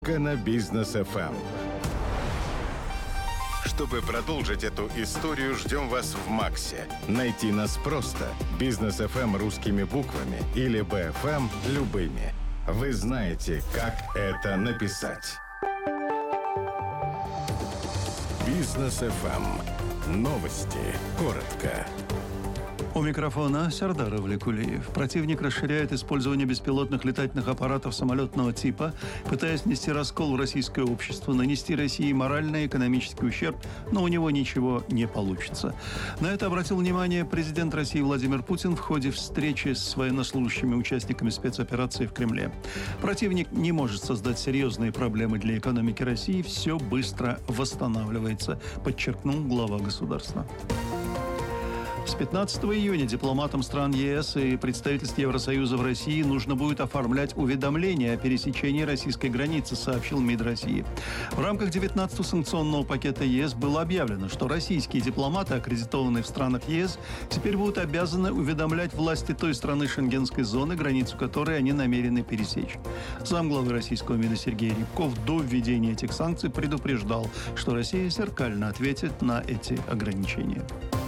На Бизнес ФМ. Чтобы продолжить эту историю, ждем вас в МАКСе. Найти нас просто. Бизнес ФМ русскими буквами или БФМ любыми. Вы знаете, как это написать. Бизнес ФМ. Новости. Коротко. У микрофона Сардар Авликулиев. Противник расширяет использование беспилотных летательных аппаратов самолетного типа, пытаясь внести раскол в российское общество, нанести России моральный и экономический ущерб, но у него ничего не получится. На это обратил внимание президент России Владимир Путин в ходе встречи с военнослужащими участниками спецоперации в Кремле. Противник не может создать серьезные проблемы для экономики России, все быстро восстанавливается, подчеркнул глава государства. С 15 июня дипломатам стран ЕС и представительств Евросоюза в России нужно будет оформлять уведомления о пересечении российской границы, сообщил МИД России. В рамках 19-го санкционного пакета ЕС было объявлено, что российские дипломаты, аккредитованные в странах ЕС, теперь будут обязаны уведомлять власти той страны шенгенской зоны, границу которой они намерены пересечь. Замглавы российского МИДа Сергей Рябков до введения этих санкций предупреждал, что Россия зеркально ответит на эти ограничения.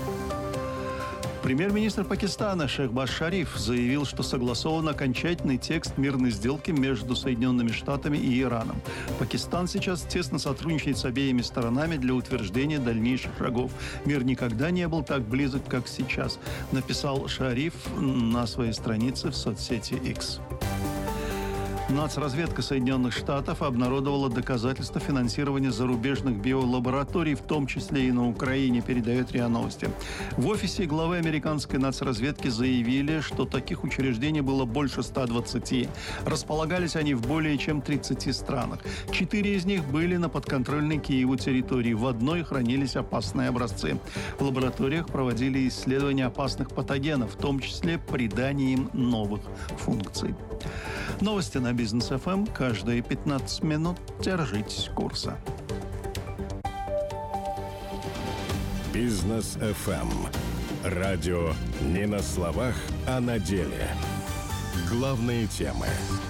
Премьер-министр Пакистана Шехбаз Шариф заявил, что согласован окончательный текст мирной сделки между Соединенными Штатами и Ираном. Пакистан сейчас тесно сотрудничает с обеими сторонами для утверждения дальнейших шагов. Мир никогда не был так близок, как сейчас, написал Шариф на своей странице в соцсети X. Нацразведка Соединенных Штатов обнародовала доказательства финансирования зарубежных биолабораторий, в том числе и на Украине, передает РИА Новости. В офисе главы американской нацразведки заявили, что таких учреждений было больше 120. Располагались они в более чем 30 странах. 4 из них были на подконтрольной Киеву территории. В одной хранились опасные образцы. В лабораториях проводили исследования опасных патогенов, в том числе придание им новых функций. Новости на Бизнес ФМ каждые 15 минут. Держитесь курса. Бизнес ФМ. Радио не на словах, а на деле. Главные темы.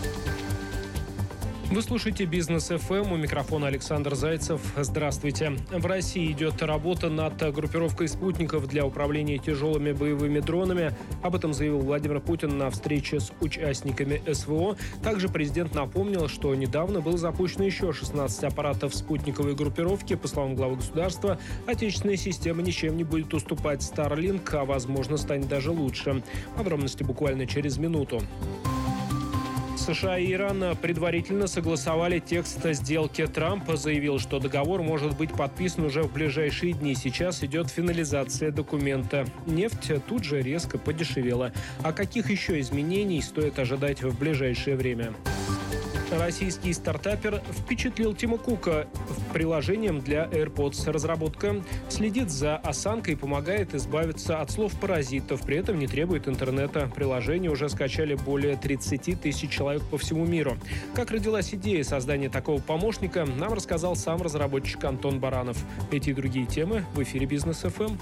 Вы слушаете Бизнес ФМ, у микрофона Александр Зайцев. Здравствуйте. В России идет работа над группировкой спутников для управления тяжелыми боевыми дронами. Об этом заявил Владимир Путин на встрече с участниками СВО. Также президент напомнил, что недавно был запущен еще 16 аппаратов спутниковой группировки. По словам главы государства, отечественная система ничем не будет уступать Starlink, а возможно станет даже лучше. Подробности буквально через минуту. США и Иран предварительно согласовали текст сделки. Трамп заявил, что договор может быть подписан уже в ближайшие дни. Сейчас идет финализация документа. Нефть тут же резко подешевела. А каких еще изменений стоит ожидать в ближайшее время? Российский стартапер впечатлил Тима Кука приложением для AirPods. Разработка следит за осанкой и помогает избавиться от слов-паразитов. При этом не требует интернета. Приложение уже скачали более 30 тысяч человек по всему миру. Как родилась идея создания такого помощника, нам рассказал сам разработчик Антон Баранов. Эти и другие темы в эфире Бизнес ФМ.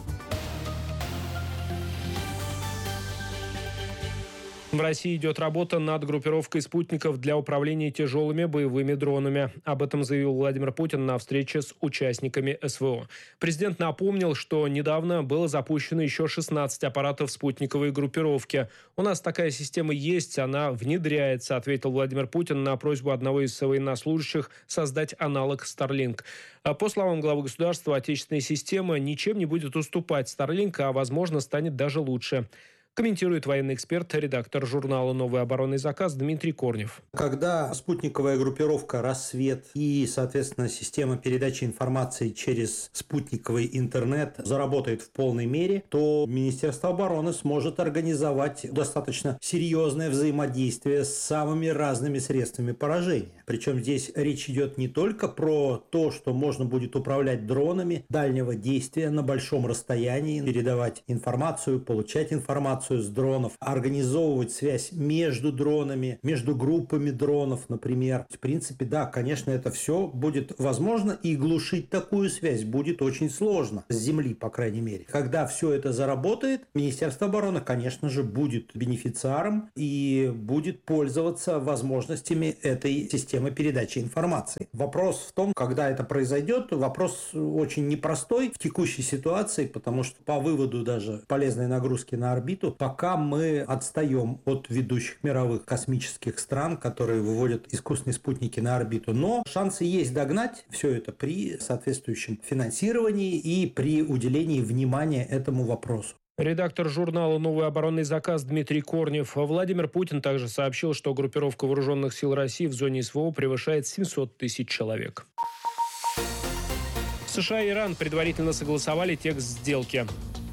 В России идет работа над группировкой спутников для управления тяжелыми боевыми дронами. Об этом заявил Владимир Путин на встрече с участниками СВО. Президент напомнил, что недавно было запущено еще 16 аппаратов спутниковой группировки. «У нас такая система есть, она внедряется», ответил Владимир Путин на просьбу одного из военнослужащих создать аналог Starlink. По словам главы государства, отечественная система ничем не будет уступать Starlink, а, возможно, станет даже лучше. Комментирует военный эксперт, редактор журнала «Новый оборонный заказ» Дмитрий Корнев. Когда спутниковая группировка «Рассвет» и, соответственно, система передачи информации через спутниковый интернет заработает в полной мере, то Министерство обороны сможет организовать достаточно серьезное взаимодействие с самыми разными средствами поражения. Причем здесь речь идет не только про то, что можно будет управлять дронами дальнего действия на большом расстоянии, передавать информацию, получать информацию, информацию с дронов, организовывать связь между дронами, между группами дронов, например. В принципе, да, конечно, это все будет возможно, и глушить такую связь будет очень сложно, с земли, по крайней мере. Когда все это заработает, Министерство обороны, конечно же, будет бенефициаром и будет пользоваться возможностями этой системы передачи информации. Вопрос в том, когда это произойдет, вопрос очень непростой в текущей ситуации, потому что по выводу даже полезной нагрузки на орбиту, пока мы отстаем от ведущих мировых космических стран, которые выводят искусственные спутники на орбиту. Но шансы есть догнать все это при соответствующем финансировании и при уделении внимания этому вопросу. Редактор журнала «Новый оборонный заказ» Дмитрий Корнев. Владимир Путин также сообщил, что группировка вооруженных сил России в зоне СВО превышает 700 тысяч человек. США и Иран предварительно согласовали текст сделки.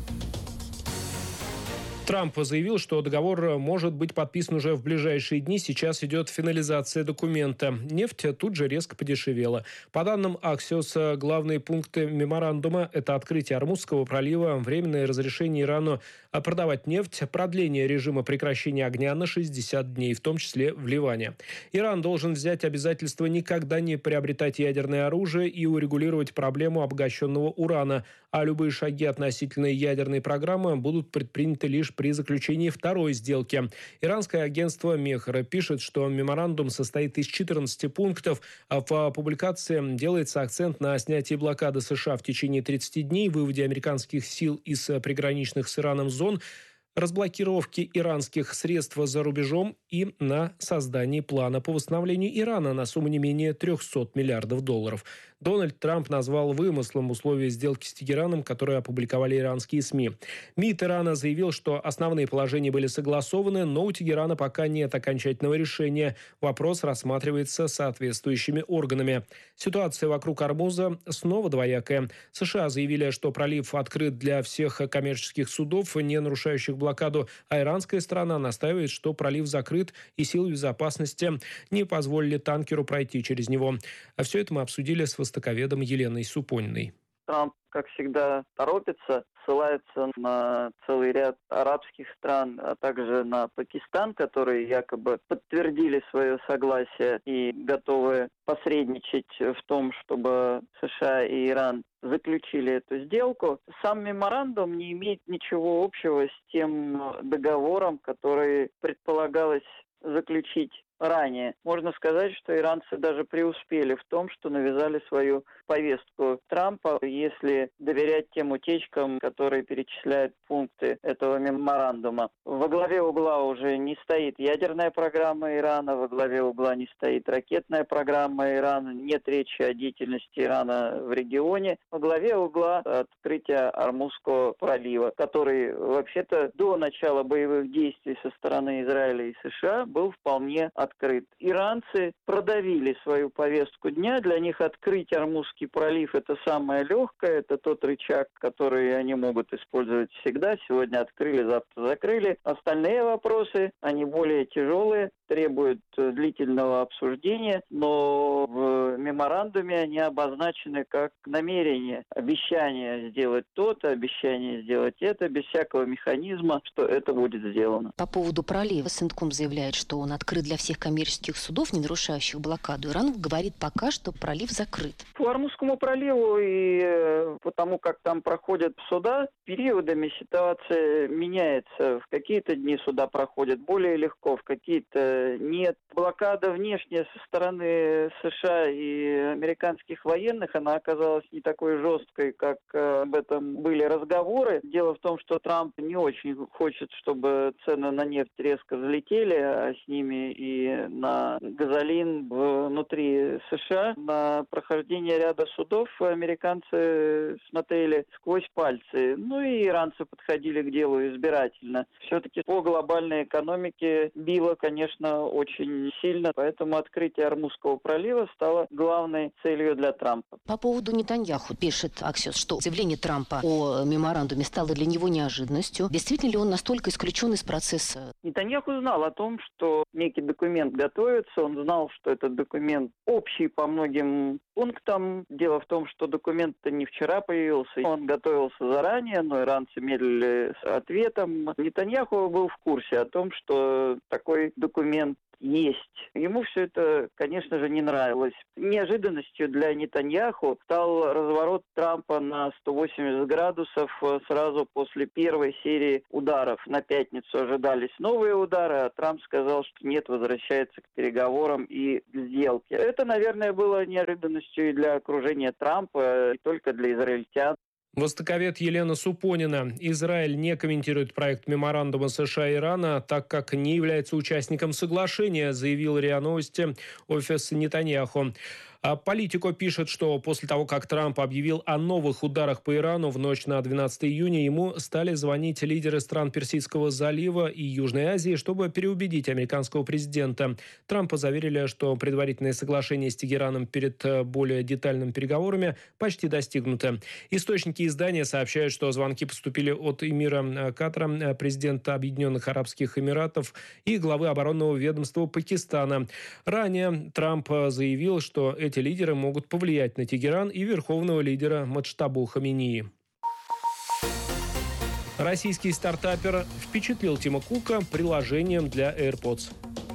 Трамп заявил, что договор может быть подписан уже в ближайшие дни. Сейчас идет финализация документа. Нефть тут же резко подешевела. По данным Axios, главные пункты меморандума – это открытие Ормузского пролива, временное разрешение Ирану продавать нефть, продление режима прекращения огня на 60 дней, в том числе в Ливане. Иран должен взять обязательство никогда не приобретать ядерное оружие и урегулировать проблему обогащенного урана, а любые шаги относительно ядерной программы будут предприняты лишь при заключении второй сделки. Иранское агентство Мехра пишет, что меморандум состоит из 14 пунктов. В публикации делается акцент на снятии блокады США в течение 30 дней, выводе американских сил из приграничных с Ираном зон, разблокировки иранских средств за рубежом и на создании плана по восстановлению Ирана на сумму не менее $300 миллиардов. Дональд Трамп назвал вымыслом условия сделки с Тегераном, которые опубликовали иранские СМИ. МИД Ирана заявил, что основные положения были согласованы, но у Тегерана пока нет окончательного решения. Вопрос рассматривается соответствующими органами. Ситуация вокруг Ормуза снова двоякая. США заявили, что пролив открыт для всех коммерческих судов, не нарушающих блокаду, а иранская сторона настаивает, что пролив закрыт и силы безопасности не позволили танкеру пройти через него. А все это мы обсудили с востоковедом Еленой Супониной. Трамп, как всегда, торопится, ссылается на целый ряд арабских стран, а также на Пакистан, которые якобы подтвердили свое согласие и готовы посредничать в том, чтобы США и Иран заключили эту сделку. Сам меморандум не имеет ничего общего с тем договором, который предполагалось заключить ранее. Можно сказать, что иранцы даже преуспели в том, что навязали свою повестку Трампа, если доверять тем утечкам, которые перечисляют пункты этого меморандума. Во главе угла уже не стоит ядерная программа Ирана, во главе угла не стоит ракетная программа Ирана, нет речи о деятельности Ирана в регионе. Во главе угла открытие Ормузского пролива, который вообще-то до начала боевых действий со стороны Израиля и США был вполне открыт. Иранцы продавили свою повестку дня. Для них открыть Ормузский пролив – это самое легкое, это тот рычаг, который они могут использовать всегда. Сегодня открыли, завтра закрыли. Остальные вопросы, они более тяжелые, требуют длительного обсуждения, но в меморандуме они обозначены как намерение, обещание сделать то-то, обещание сделать это, без всякого механизма, что это будет сделано. По поводу пролива Сентком заявляет, что он открыт для всех коммерческих судов, не нарушающих блокаду. Иран говорит пока, что пролив закрыт. По Ормузскому проливу и потому, как там проходят суда, периодами ситуация меняется. В какие-то дни суда проходят более легко, в какие-то нет. Блокада внешняя со стороны США и американских военных, она оказалась не такой жесткой, как об этом были разговоры. Дело в том, что Трамп не очень хочет, чтобы цены на нефть резко взлетели, а с ними и на газолин внутри США. На прохождение ряда судов американцы смотрели сквозь пальцы. Ну и иранцы подходили к делу избирательно. Все-таки по глобальной экономике било, конечно, очень очень сильно, поэтому открытие Ормузского пролива стало главной целью для Трампа. По поводу Нетаньяху пишет Axios, что заявление Трампа о меморандуме стало для него неожиданностью. Действительно ли он настолько исключен из процесса? Нетаньяху знал о том, что некий документ готовится. Он знал, что этот документ общий по многим пунктам. Дело в том, что документ-то не вчера появился. Он готовился заранее, но иранцы медлили с ответом. Нетаньяху был в курсе о том, что такой документ есть. Ему все это, конечно же, не нравилось. Неожиданностью для Нетаньяху стал разворот Трампа на 180 градусов сразу после первой серии ударов. На пятницу ожидались новые удары, а Трамп сказал, что нет, возвращается к переговорам и к сделке. Это, наверное, было неожиданностью и для окружения Трампа, и только для израильтян. Востоковед Елена Супонина. Израиль не комментирует проект меморандума США и Ирана, так как не является участником соглашения, заявил РИА Новости офис Нетаньяху. А Политико пишет, что после того, как Трамп объявил о новых ударах по Ирану в ночь на 12 июня, ему стали звонить лидеры стран Персидского залива и Южной Азии, чтобы переубедить американского президента. Трампа заверили, что предварительное соглашение с Тегераном перед более детальными переговорами почти достигнуто. Источники издания сообщают, что звонки поступили от эмира Катара, президента Объединенных Арабских Эмиратов и главы оборонного ведомства Пакистана. Ранее Трамп заявил, что эти лидеры могут повлиять на Тегеран и верховного лидера Муджтабу Хаминеи. Российский стартапер впечатлил Тима Кука приложением для AirPods.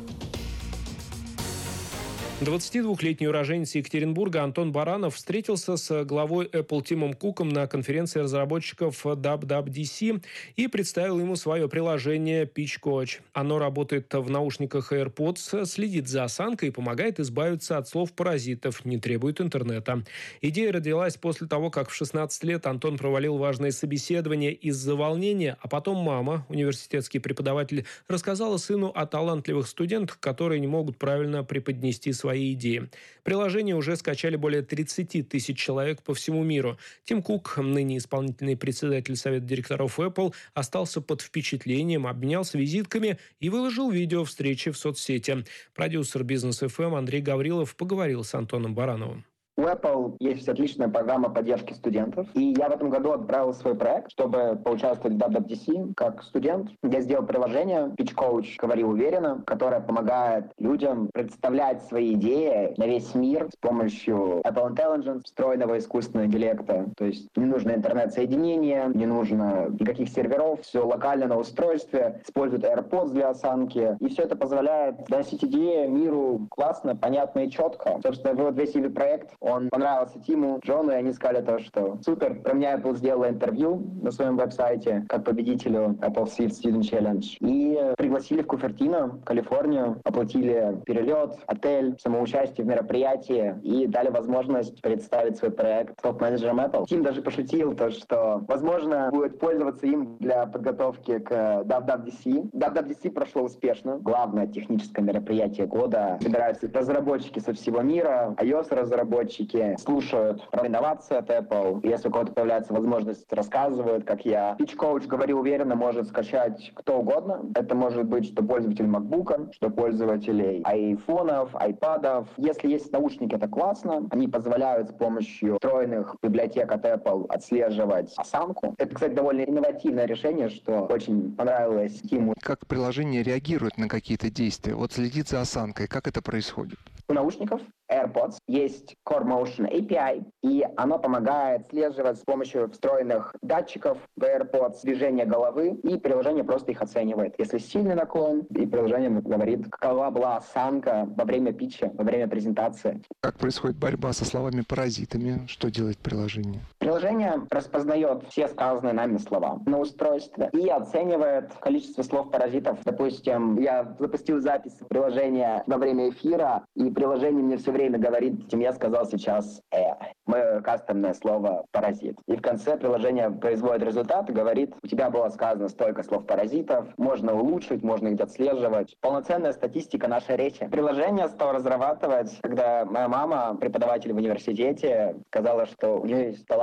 22-летний уроженец Екатеринбурга Антон Баранов встретился с главой Apple Тимом Куком на конференции разработчиков WWDC и представил ему свое приложение Pitch Coach. Оно работает в наушниках AirPods, следит за осанкой и помогает избавиться от слов-паразитов, не требует интернета. Идея родилась после того, как в 16 лет Антон провалил важное собеседование из-за волнения, а потом мама, университетский преподаватель, рассказала сыну о талантливых студентах, которые не могут правильно преподнести свои идеи. Приложение уже скачали более 30 тысяч человек по всему миру. Тим Кук, ныне исполнительный председатель совета директоров Apple, остался под впечатлением, обменялся визитками и выложил видео встречи в соцсети. Продюсер Бизнес FM Андрей Гаврилов поговорил с Антоном Барановым. У Apple есть отличная программа поддержки студентов, и я в этом году отправил свой проект, чтобы поучаствовать в WWDC как студент. Я сделал приложение Pitch Coach «Говори уверенно», которое помогает людям представлять свои идеи на весь мир с помощью Apple Intelligence, встроенного искусственного интеллекта. То есть не нужно интернет-соединение, не нужно никаких серверов, все локально на устройстве, используют AirPods для осанки, и все это позволяет доносить идеи миру классно, понятно и четко. Собственно, вот весь проект, он понравился Тиму, Джону, и они сказали то, что супер. Про меня Apple сделала интервью на своем веб-сайте как победителю Apple Suite Student Challenge. И пригласили в Купертино, Калифорнию, оплатили перелет, отель, самоучастие в мероприятии и дали возможность представить свой проект топ-менеджерам Apple. Тим даже пошутил то, что, возможно, будет пользоваться им для подготовки к WWDC. WWDC прошло успешно. Главное техническое мероприятие года. Собираются разработчики со всего мира, iOS-разработчики, слушают про инновации от Apple. Если у кого-то появляется возможность, рассказывают, как я. Pitch Coach «Говори уверенно» может скачать кто угодно. Это может быть что пользователь MacBook, что пользователей айфонов, айпадов. Если есть наушники, это классно. Они позволяют с помощью встроенных библиотек от Apple отслеживать осанку. Это, кстати, довольно инновативное решение, что очень понравилось Тиму. Как приложение реагирует на какие-то действия? Вот следит за осанкой. Как это происходит? У наушников AirPods есть Core Motion API, и оно помогает отслеживать с помощью встроенных датчиков в AirPods движение головы, и приложение просто их оценивает. Если сильный наклон, и приложение говорит, какова была осанка во время питча, во время презентации. Как происходит борьба со словами-паразитами? Что делает приложение? Приложение распознает все сказанные нами слова на устройстве и оценивает количество слов-паразитов. Допустим, я запустил запись приложения во время эфира, и приложение мне все время говорит, Тим, я сказал сейчас мое кастомное слово «паразит». И в конце приложение производит результат и говорит, у тебя было сказано столько слов-паразитов, можно улучшить, можно их отслеживать. Полноценная статистика нашей речи. Приложение стал разрабатывать, когда моя мама, преподаватель в университете, сказала, что у нее есть талант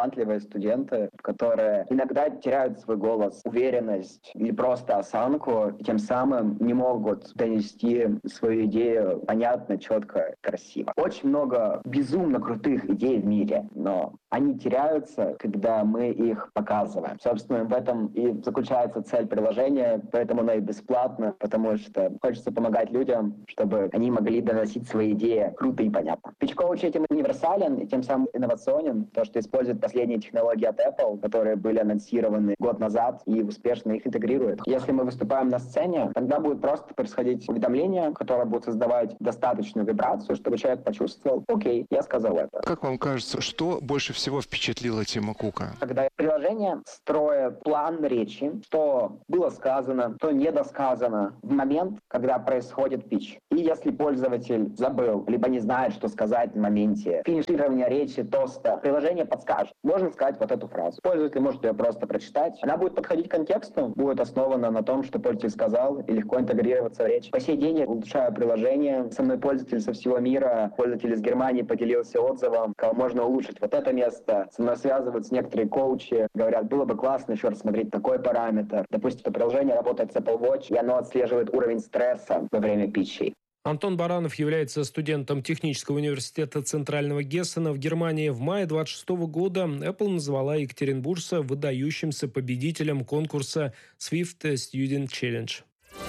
талантливые студенты, которые иногда теряют свой голос, уверенность или просто осанку, и тем самым не могут донести свою идею понятно, четко, красиво. Очень много безумно крутых идей в мире, но они теряются, когда мы их показываем. Собственно, в этом и заключается цель приложения, поэтому оно и бесплатно, потому что хочется помогать людям, чтобы они могли доносить свои идеи круто и понятно. Pitch Coach этим универсален и тем самым инновационен, то, что использует последние технологии от Apple, которые были анонсированы год назад, и успешно их интегрирует. Если мы выступаем на сцене, тогда будет просто происходить уведомление, которое будет создавать достаточную вибрацию, чтобы человек почувствовал: окей, я сказал это. Как вам кажется, что больше всего впечатлило Тима Кука? Когда приложение строит план речи, что было сказано, что недосказано в момент, когда происходит питч. И если пользователь забыл, либо не знает, что сказать в моменте финиширования речи, тоста, приложение подскажет. Можно сказать вот эту фразу. Пользователь может ее просто прочитать. Она будет подходить к контексту, будет основана на том, что пользователь сказал, и легко интегрироваться в речь. По сей день я улучшаю приложение. Со мной пользователь со всего мира, пользователь из Германии поделился отзывом, как можно улучшить вот это место. Со мной связываются некоторые коучи, говорят, было бы классно еще рассмотреть такой параметр. Допустим, это приложение работает с Apple Watch, и оно отслеживает уровень стресса во время питчей. Антон Баранов является студентом технического университета Центрального Гессена в Германии. В мае 2026 года Apple назвала Екатеринбуржца выдающимся победителем конкурса Swift Student Challenge.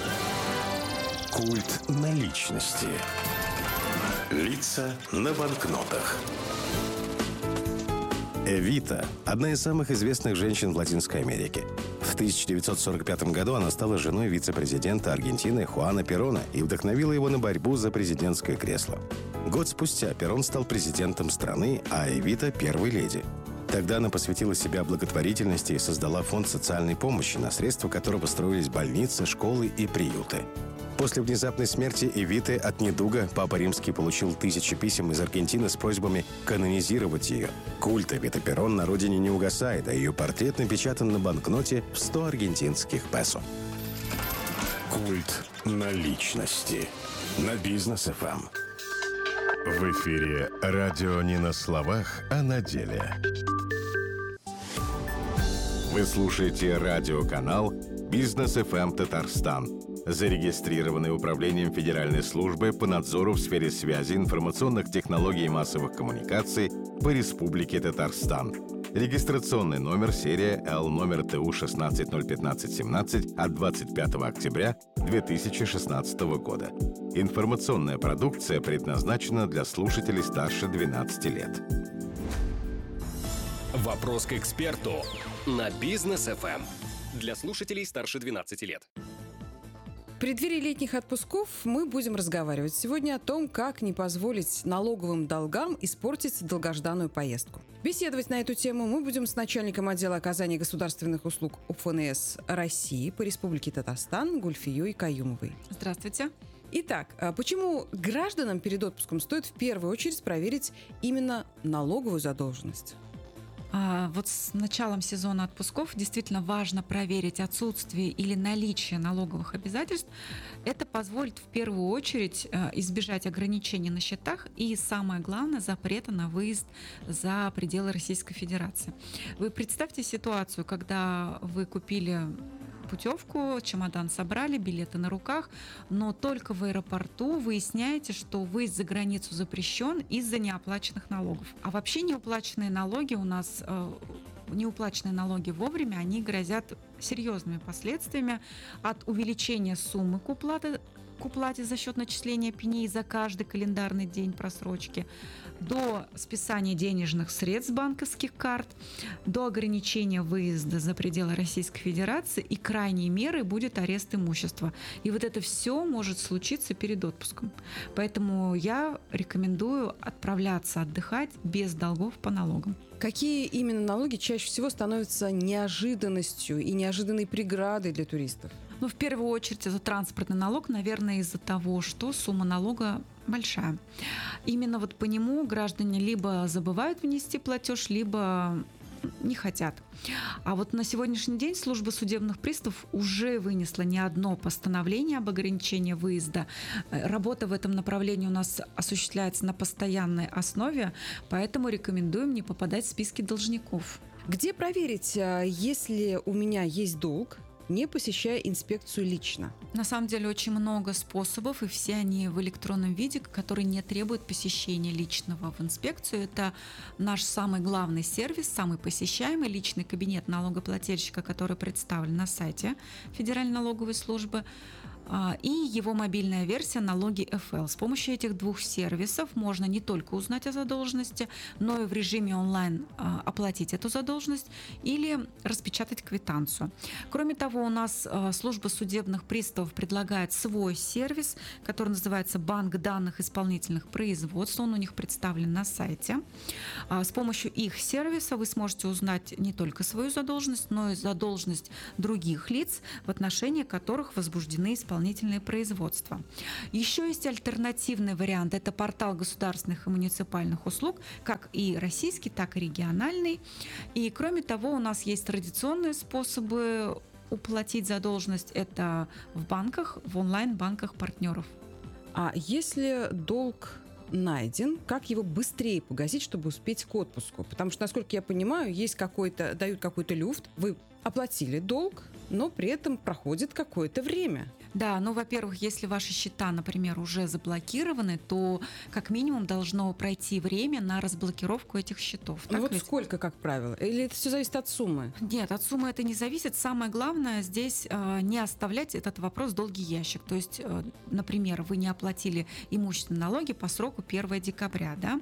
Культ наличности. Лица на банкнотах. Эвита – одна из самых известных женщин в Латинской Америке. В 1945 году она стала женой вице-президента Аргентины Хуана Перона и вдохновила его на борьбу за президентское кресло. Год спустя Перон стал президентом страны, а Эвита – первой леди. Тогда она посвятила себя благотворительности и создала фонд социальной помощи, на средства которого строились больницы, школы и приюты. После внезапной смерти Эвиты от недуга Папа Римский получил тысячи писем из Аргентины с просьбами канонизировать ее. Культ Эвиты Перон на родине не угасает, а ее портрет напечатан на банкноте в 100 аргентинских песо. Культ наличности на Бизнес ФМ. В эфире радио не на словах, а на деле. Вы слушаете радиоканал Бизнес ФМ Татарстан, зарегистрированный Управлением Федеральной службы по надзору в сфере связи, информационных технологий и массовых коммуникаций по Республике Татарстан. Регистрационный номер серия Л номер ТУ 16011517 от 25 октября 2016 года. Информационная продукция предназначена для слушателей старше 12 лет. Вопрос к эксперту на Бизнес ФМ. Для слушателей старше 12 лет. В преддверии летних отпусков мы будем разговаривать сегодня о том, как не позволить налоговым долгам испортить долгожданную поездку. Беседовать на эту тему мы будем с начальником отдела оказания государственных услуг УФНС России по Республике Татарстан Гульфией Каюмовой. Здравствуйте. Итак, почему гражданам перед отпуском стоит в первую очередь проверить именно налоговую задолженность? Вот с началом сезона отпусков действительно важно проверить отсутствие или наличие налоговых обязательств. Это позволит в первую очередь избежать ограничений на счетах и, самое главное, запрета на выезд за пределы Российской Федерации. Вы представьте ситуацию, когда вы купили путевку, чемодан собрали, билеты на руках, но только в аэропорту выясняете, что выезд за границу запрещен из-за неоплаченных налогов. А вообще неуплаченные налоги у нас, неуплаченные налоги вовремя, они грозят серьезными последствиями от увеличения суммы к уплате за счет начисления пеней за каждый календарный день просрочки, до списания денежных средств с банковских карт, до ограничения выезда за пределы Российской Федерации, и крайней мерой будет арест имущества. И вот это все может случиться перед отпуском. Поэтому я рекомендую отправляться отдыхать без долгов по налогам. Какие именно налоги чаще всего становятся неожиданностью и неожиданной преградой для туристов? Ну, в первую очередь, это транспортный налог, наверное, из-за того, что сумма налога большая. Именно вот по нему граждане либо забывают внести платеж, либо не хотят. А вот на сегодняшний день служба судебных приставов уже вынесла не одно постановление об ограничении выезда. Работа в этом направлении у нас осуществляется на постоянной основе, поэтому рекомендуем не попадать в списки должников. Где проверить, если у меня есть долг, не посещая инспекцию лично? На самом деле очень много способов, и все они в электронном виде, которые не требуют посещения личного в инспекцию. Это наш самый главный сервис, самый посещаемый личный кабинет налогоплательщика, который представлен на сайте Федеральной налоговой службы, и его мобильная версия «Налоги ФЛ». С помощью этих двух сервисов можно не только узнать о задолженности, но и в режиме онлайн оплатить эту задолженность или распечатать квитанцию. Кроме того, у нас служба судебных приставов предлагает свой сервис, который называется «Банк данных исполнительных производств». Он у них представлен на сайте. С помощью их сервиса вы сможете узнать не только свою задолженность, но и задолженность других лиц, в отношении которых возбуждены исполнительные производства. Еще есть альтернативный вариант. Это портал государственных и муниципальных услуг, как и российский, так и региональный. И кроме того, у нас есть традиционные способы уплатить задолженность. Это в банках, в онлайн-банках партнеров. А если долг найден, как его быстрее погасить, чтобы успеть к отпуску? Потому что, насколько я понимаю, есть дают какой-то люфт. Вы оплатили долг, но при этом проходит какое-то время. Да, ну, во-первых, если ваши счета, например, уже заблокированы, то как минимум должно пройти время на разблокировку этих счетов. Ну вот ведь? Сколько, как правило? Или это все зависит от суммы? Нет, от суммы это не зависит. Самое главное здесь не оставлять этот вопрос в долгий ящик. То есть, например, вы не оплатили имущественные налоги по сроку 1 декабря. Да?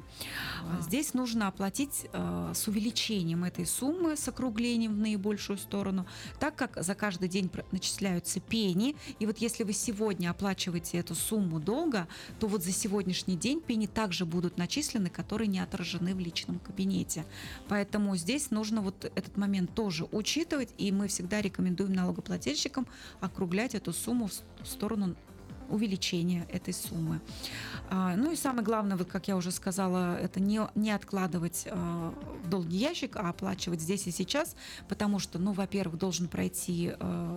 Здесь нужно оплатить с увеличением этой суммы, с округлением в наибольшую сторону, так как за каждый день начисляются пени. И вот если вы сегодня оплачиваете эту сумму долга, то вот за сегодняшний день пени также будут начислены, которые не отражены в личном кабинете. Поэтому здесь нужно вот этот момент тоже учитывать, и мы всегда рекомендуем налогоплательщикам округлять эту сумму в сторону увеличения этой суммы. Ну и самое главное, вот как я уже сказала, это не откладывать в долгий ящик, а оплачивать здесь и сейчас, потому что, ну, во-первых, должен пройти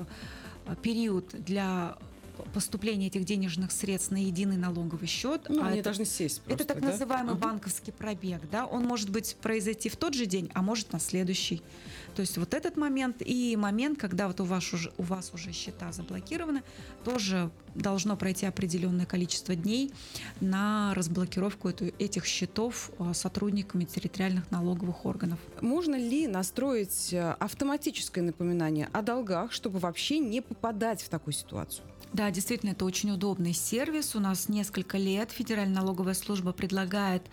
период для поступления этих денежных средств на единый налоговый счет. Ну, они должны сесть просто, это так называемый банковский пробег. Да? Он может произойти в тот же день, а может на следующий. То есть вот этот момент и момент, когда вот у вас уже счета заблокированы, тоже должно пройти определенное количество дней на разблокировку этих счетов сотрудниками территориальных налоговых органов. Можно ли настроить автоматическое напоминание о долгах, чтобы вообще не попадать в такую ситуацию? Да, действительно, это очень удобный сервис. У нас несколько лет Федеральная налоговая служба предлагает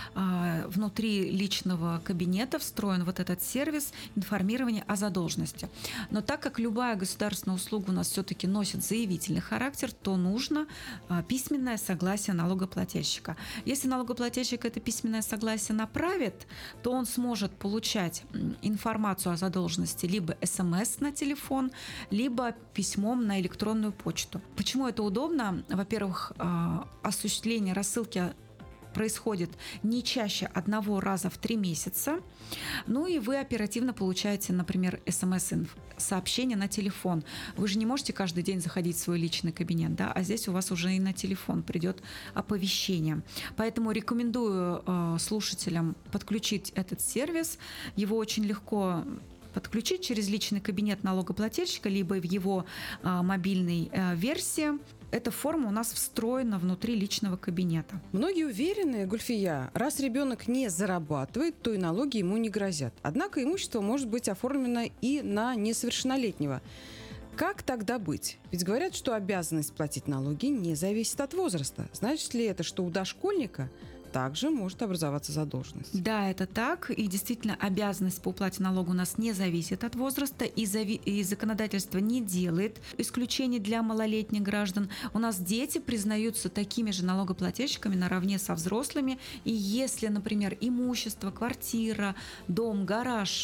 внутри личного кабинета встроен вот этот сервис информирования о задолженности. Но так как любая государственная услуга у нас все-таки носит заявительный характер, то нужно письменное согласие налогоплательщика. Если налогоплательщик это письменное согласие направит, то он сможет получать информацию о задолженности либо СМС на телефон, либо письмом на электронную почту. Почему это удобно? Во-первых, осуществление рассылки происходит не чаще одного раза в 3 месяца. Ну и вы оперативно получаете, например, СМС-сообщение на телефон. Вы же не можете каждый день заходить в свой личный кабинет, да? А здесь у вас уже и на телефон придет оповещение. Поэтому рекомендую слушателям подключить этот сервис. Его очень легко подключить через личный кабинет налогоплательщика, либо в его мобильной версии. Эта форма у нас встроена внутри личного кабинета. Многие уверены, Гульфия, раз ребенок не зарабатывает, то и налоги ему не грозят. Однако имущество может быть оформлено и на несовершеннолетнего. Как тогда быть? Ведь говорят, что обязанность платить налоги не зависит от возраста. Значит ли это, что у дошкольника также может образоваться задолженность? Да, это так. И действительно, обязанность по уплате налога у нас не зависит от возраста, и законодательство не делает исключений для малолетних граждан. У нас дети признаются такими же налогоплательщиками наравне со взрослыми. И если, например, имущество, квартира, дом, гараж,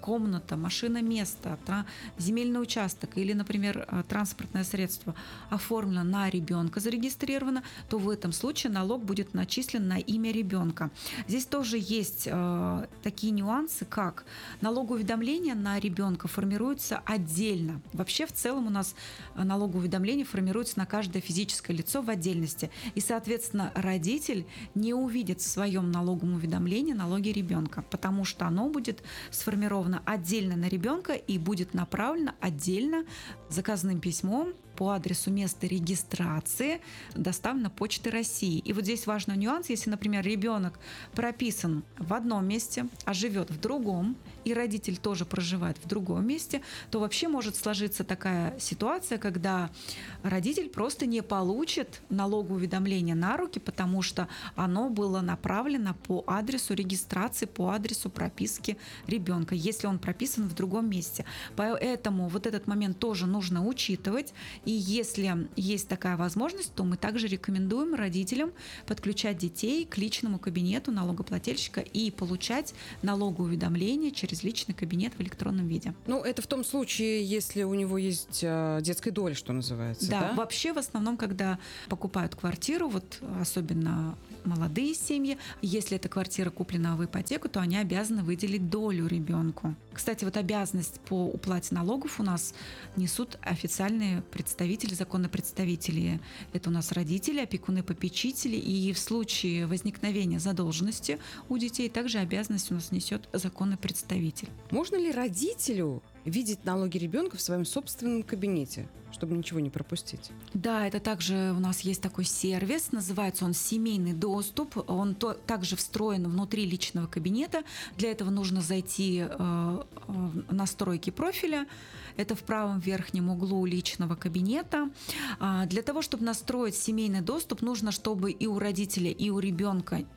комната, машина, место, земельный участок или, например, транспортное средство оформлено на ребенка, зарегистрировано, то в этом случае налог будет начислен на имя ребенка. Здесь тоже есть такие нюансы, как налогоуведомление на ребенка формируется отдельно. Вообще, в целом у нас налогоуведомление формируется на каждое физическое лицо в отдельности. И, соответственно, родитель не увидит в своем налоговом уведомлении налоги ребенка, потому что оно будет сформировано отдельно на ребенка и будет направлено отдельно заказным письмом по адресу места регистрации, доставлено Почтой России. И вот здесь важный нюанс: если, например, ребенок прописан в одном месте, а живет в другом, и родитель тоже проживает в другом месте, то вообще может сложиться такая ситуация, когда родитель просто не получит налоговое уведомление на руки, потому что оно было направлено по адресу регистрации, по адресу прописки ребенка, если он прописан в другом месте. Поэтому вот этот момент тоже нужно учитывать. И если есть такая возможность, то мы также рекомендуем родителям подключать детей к личному кабинету налогоплательщика и получать налоговое уведомление через личный кабинет в электронном виде. Ну, это в том случае, если у него есть детская доля, что называется. Да, вообще в основном, когда покупают квартиру, вот особенно молодые семьи, если эта квартира куплена в ипотеку, то они обязаны выделить долю ребенку. Кстати, вот обязанность по уплате налогов у нас несут официальные представители, законные представители. Это у нас родители, опекуны, попечители. И в случае возникновения задолженности у детей также обязанность у нас несет законный представитель. Можно ли родителю видеть налоги ребенка в своем собственном кабинете, чтобы ничего не пропустить? Да, это также у нас есть такой сервис, называется он «Семейный доступ». Он также встроен внутри личного кабинета. Для этого нужно зайти в настройки профиля. Это в правом верхнем углу личного кабинета. Для того, чтобы настроить семейный доступ, нужно, чтобы и у родителя, и у ребенка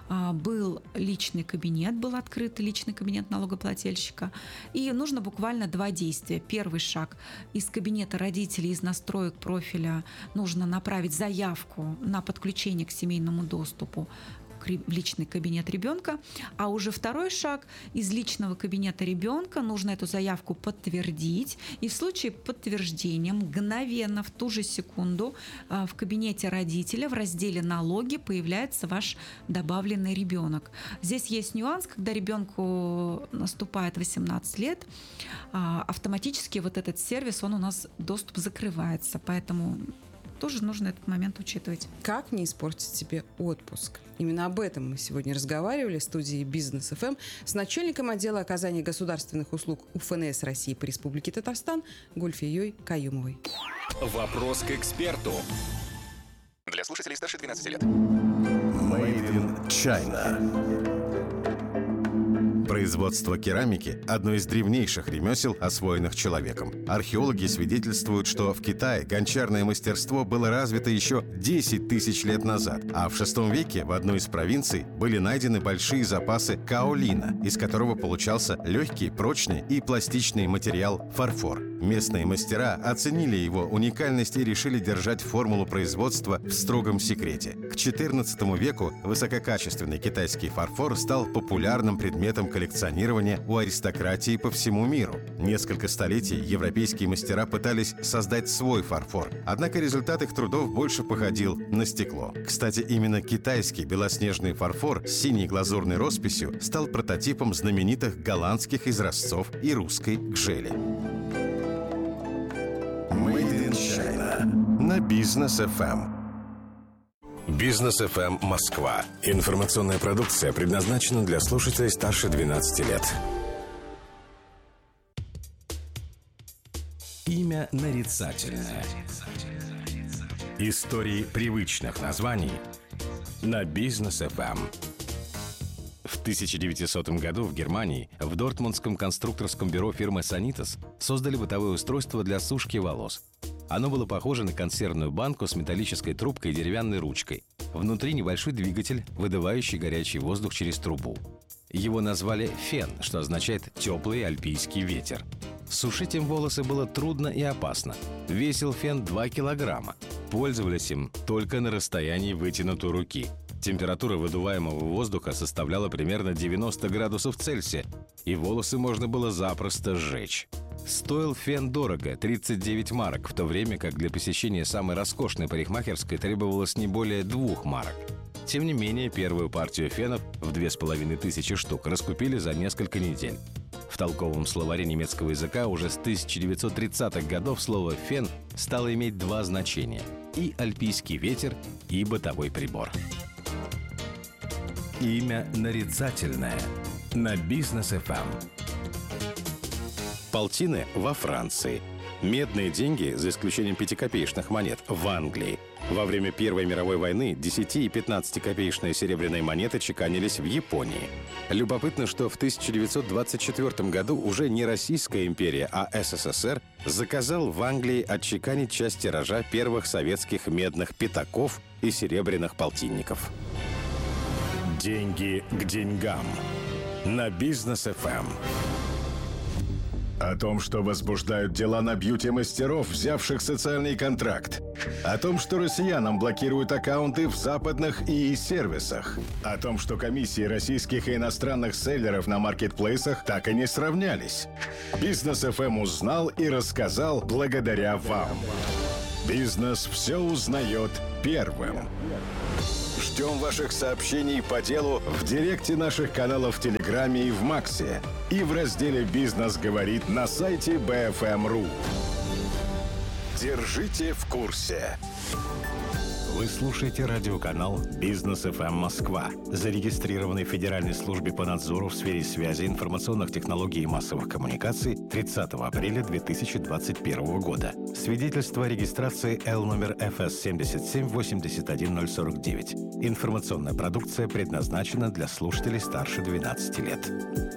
был личный кабинет, был открыт личный кабинет налогоплательщика. И нужно буквально 2 действия. Первый шаг: из кабинета родителей, из настроек профиля нужно направить заявку на подключение к семейному доступу в личный кабинет ребенка, а уже второй шаг: из личного кабинета ребенка нужно эту заявку подтвердить, и в случае подтверждения мгновенно, в ту же секунду, в кабинете родителя в разделе «Налоги» появляется ваш добавленный ребенок. Здесь есть нюанс: когда ребенку наступает 18 лет, автоматически вот этот сервис, он у нас, доступ закрывается, поэтому тоже нужно этот момент учитывать. Как не испортить себе отпуск? Именно об этом мы сегодня разговаривали в студии Бизнес ФМ с начальником отдела оказания государственных услуг УФНС России по Республике Татарстан Гульфией Каюмовой. Вопрос к эксперту. Для слушателей старше 12 лет. Made in China. Производство керамики – одно из древнейших ремесел, освоенных человеком. Археологи свидетельствуют, что в Китае гончарное мастерство было развито еще 10 тысяч лет назад, а в VI веке в одной из провинций были найдены большие запасы каолина, из которого получался легкий, прочный и пластичный материал фарфор. Местные мастера оценили его уникальность и решили держать формулу производства в строгом секрете. К XIV веку высококачественный китайский фарфор стал популярным предметом коллекционирования у аристократии по всему миру. Несколько столетий европейские мастера пытались создать свой фарфор, однако результат их трудов больше походил на стекло. Кстати, именно китайский белоснежный фарфор с синей глазурной росписью стал прототипом знаменитых голландских изразцов и русской гжели. Made in China на Бизнес ФМ. Бизнес ФМ Москва. Информационная продукция предназначена для слушателей старше 12 лет. Имя нарицательное. Истории привычных названий на Бизнес ФМ. В 1900 году в Германии в Дортмундском конструкторском бюро фирмы Sanitas создали бытовое устройство для сушки волос. Оно было похоже на консервную банку с металлической трубкой и деревянной ручкой. Внутри небольшой двигатель, выдувающий горячий воздух через трубу. Его назвали «фен», что означает «теплый альпийский ветер». Сушить им волосы было трудно и опасно. Весил фен 2 килограмма. Пользовались им только на расстоянии вытянутой руки. Температура выдуваемого воздуха составляла примерно 90 градусов Цельсия, и волосы можно было запросто сжечь. Стоил фен дорого – 39 марок, в то время как для посещения самой роскошной парикмахерской требовалось не более 2 марок. Тем не менее, первую партию фенов в 2500 штук раскупили за несколько недель. В толковом словаре немецкого языка уже с 1930-х годов слово «фен» стало иметь 2 значения – и альпийский ветер, и бытовой прибор. Имя нарицательное на Бизнес ФМ. Полтины во Франции. Медные деньги, за исключением 5-копеечных монет, в Англии. Во время Первой мировой войны 10- и 15-копеечные серебряные монеты чеканились в Японии. Любопытно, что в 1924 году уже не Российская империя, а СССР заказал в Англии отчеканить часть тиража первых советских медных пятаков и серебряных полтинников. Деньги к деньгам. На Бизнес ФМ. О том, что возбуждают дела на бьюти-мастеров, взявших социальный контракт. О том, что россиянам блокируют аккаунты в западных ИИ-сервисах. О том, что комиссии российских и иностранных селлеров на маркетплейсах так и не сравнялись. Бизнес ФМ узнал и рассказал благодаря вам. Бизнес все узнает первым. Ждем ваших сообщений по делу в директе наших каналов в Телеграме и в Максе. И в разделе «Бизнес говорит» на сайте BFM.ru. Держите в курсе. Вы слушаете радиоканал «Бизнес ФМ Москва», зарегистрированный в Федеральной службе по надзору в сфере связи, информационных технологий и массовых коммуникаций 30 апреля 2021 года. Свидетельство о регистрации L номер ФС 7781049. Информационная продукция предназначена для слушателей старше 12 лет.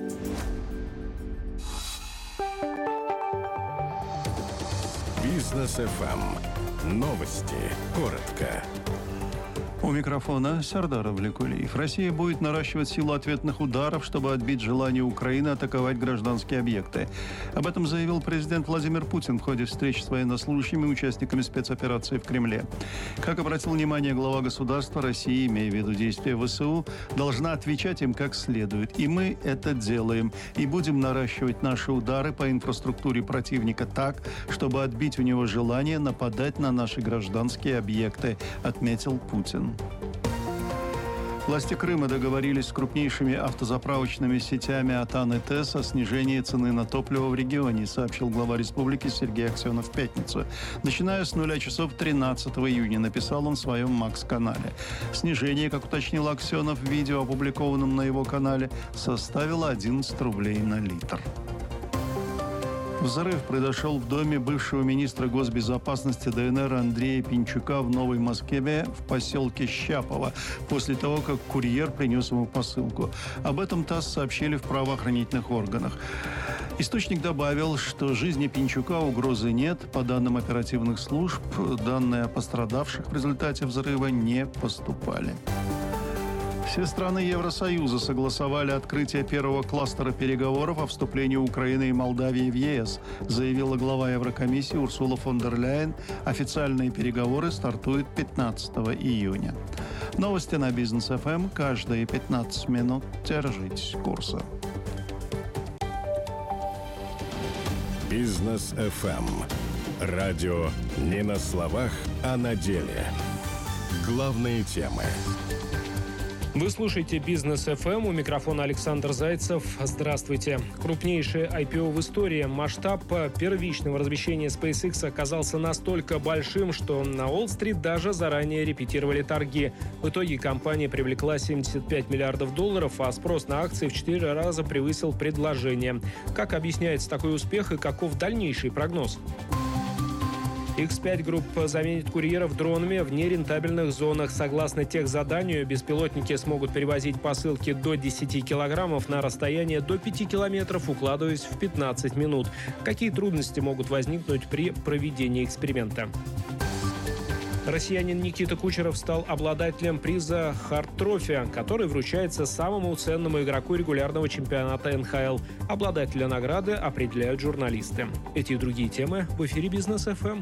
Бизнес ФМ. Новости. Коротко. У микрофона Сардар Авликулиев. Россия будет наращивать силу ответных ударов, чтобы отбить желание Украины атаковать гражданские объекты. Об этом заявил президент Владимир Путин в ходе встречи с военнослужащими и участниками спецоперации в Кремле. Как обратил внимание глава государства, Россия, имея в виду действия ВСУ, должна отвечать им как следует. И мы это делаем. И будем наращивать наши удары по инфраструктуре противника так, чтобы отбить у него желание нападать на наши гражданские объекты, отметил Путин. Власти Крыма договорились с крупнейшими автозаправочными сетями «Атан» и ТЭС о снижении цены на топливо в регионе, сообщил глава республики Сергей Аксенов в пятницу. Начиная с 0 часов 13 июня, написал он в своем МАКС-канале. Снижение, как уточнил Аксенов в видео, опубликованном на его канале, составило 11 рублей на литр. Взрыв произошел в доме бывшего министра госбезопасности ДНР Андрея Пинчука в Новой Москве в поселке Щапово после того, как курьер принес ему посылку. Об этом ТАСС сообщили в правоохранительных органах. Источник добавил, что жизни Пинчука угрозы нет. По данным оперативных служб, данные о пострадавших в результате взрыва не поступали. Все страны Евросоюза согласовали открытие первого кластера переговоров о вступлении Украины и Молдавии в ЕС, заявила глава Еврокомиссии Урсула фон дер Ляйен. Официальные переговоры стартуют 15 июня. Новости на Бизнес ФМ каждые 15 минут. Держитесь курса. Бизнес ФМ. Радио не на словах, а на деле. Главные темы. Вы слушаете «Бизнес ФМ», у микрофона Александр Зайцев. Здравствуйте. Крупнейшее IPO в истории. Масштаб первичного размещения SpaceX оказался настолько большим, что на Уолл-стрит даже заранее репетировали торги. В итоге компания привлекла $75 миллиардов, а спрос на акции в 4 раза превысил предложение. Как объясняется такой успех и каков дальнейший прогноз? X5 Group заменит курьеров дронами в нерентабельных зонах. Согласно техзаданию, беспилотники смогут перевозить посылки до 10 килограммов на расстояние до 5 километров, укладываясь в 15 минут. Какие трудности могут возникнуть при проведении эксперимента? Россиянин Никита Кучеров стал обладателем приза «Хард Трофи», который вручается самому ценному игроку регулярного чемпионата НХЛ. Обладателя награды определяют журналисты. Эти и другие темы в эфире «Бизнес ФМ».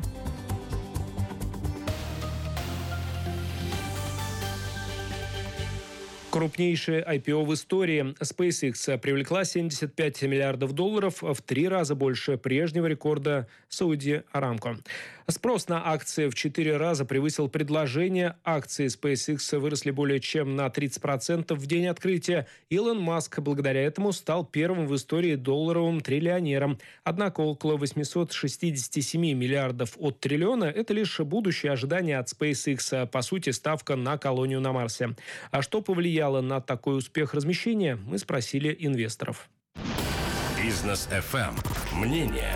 Крупнейшее IPO в истории. SpaceX привлекла $75 миллиардов, в 3 раза больше прежнего рекорда Saudi Aramco. Спрос на акции в 4 раза превысил предложение. Акции SpaceX выросли более чем на 30% в день открытия. Илон Маск благодаря этому стал первым в истории долларовым триллионером. Однако около 867 миллиардов от триллиона – это лишь будущее ожидание от SpaceX, по сути, ставка на колонию на Марсе. А что повлияло на такой успех размещения, мы спросили инвесторов. Бизнес FM. Мнение.